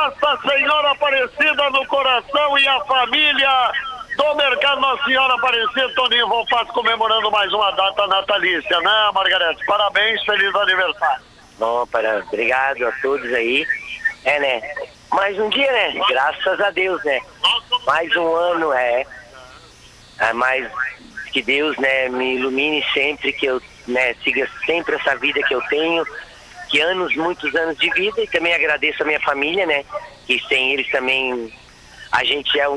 Nossa Senhora Aparecida no coração e a família do Mercado Nossa Senhora Aparecida, Toninho Volpato, comemorando mais uma data natalícia, né, Margarete? Parabéns, feliz aniversário. Bom, obrigado a todos aí. Né? Mais um dia, né? Graças a Deus, né? Mais um ano, mais que Deus, né, me ilumine sempre, que eu, né, siga sempre essa vida que eu tenho, que muitos anos de vida, e também agradeço a minha família, né? Que sem eles também a gente é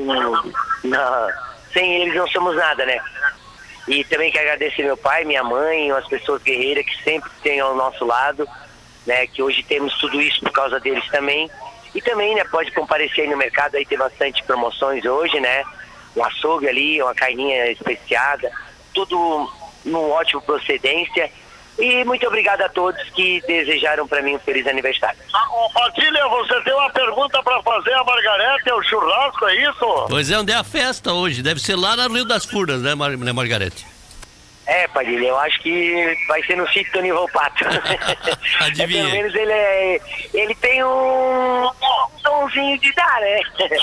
sem eles não somos nada, né? E também quero agradecer meu pai, minha mãe, as pessoas guerreiras que sempre têm ao nosso lado, né? Que hoje temos tudo isso por causa deles também. E também, né, pode comparecer aí no mercado, aí tem bastante promoções hoje, né? Um açougue ali, uma carninha especiada, tudo num ótimo procedência. E muito obrigado a todos que desejaram para mim um feliz aniversário. Padilha, você tem uma pergunta para fazer a Margarete, é o churrasco, é isso? Pois é, onde é a festa hoje? Deve ser lá no Rio das Furnas, né, Margarete? Padilha, eu acho que vai ser no sítio Toninho Volpato. Adivinha. Pelo menos ele tem um donzinho de dar, né?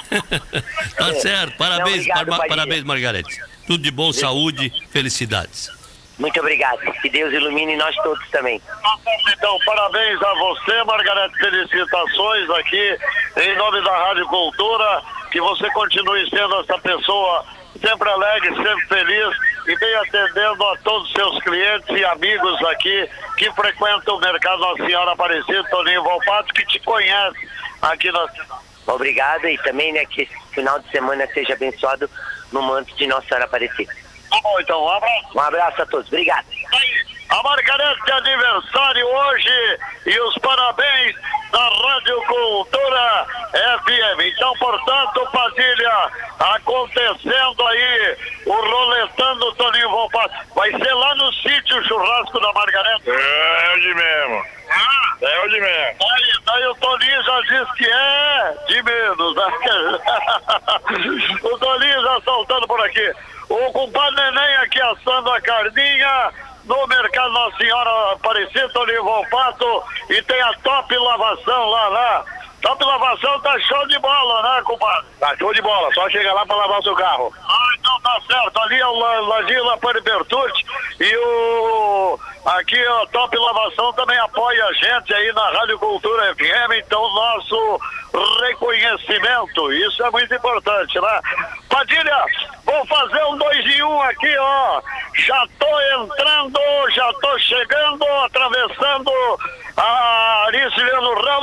Tá certo, parabéns, Não, obrigado, parabéns, Margarete. Tudo de bom, saúde, felicidades. Muito obrigado, que Deus ilumine nós todos também. Então, parabéns a você, Margarete, felicitações aqui em nome da Rádio Cultura, que você continue sendo essa pessoa sempre alegre, sempre feliz e bem atendendo a todos os seus clientes e amigos aqui que frequentam o Mercado Nossa Senhora Aparecida, Toninho Volpato, que te conhece aqui na cidade. Obrigado, e também, né, que esse final de semana seja abençoado no manto de Nossa Senhora Aparecida. Tá bom, então, um abraço. Um abraço a todos, obrigado. A Margarete de aniversário hoje e os parabéns da Rádio Cultura FM. Então, portanto, Padilha, acontecendo aí o Roletando Toninho Volpato. Vai ser lá no sítio churrasco da Margarete. É de mesmo. É de mesmo. Daí o Toninho já disse que é de menos. Né? O Toninho já saltando por aqui. O compadre Neném aqui assando a carninha no Mercado Nossa Senhora Aparecida, Toninho Volpato, e tem a Top Lavação lá. Top Lavação tá show de bola, né, compadre? Tá show de bola, só chega lá pra lavar o seu carro. Então tá certo. Ali é o Lajinho Lapane Bertucci e aqui a Top Lavação também apoia a gente aí na Rádio Cultura FM, então nosso reconhecimento, isso é muito importante, né? Padilha, vou fazer um 2 em 1 aqui, ó. Já tô entrando, já tô chegando, atravessando a Aristiliano Ramos.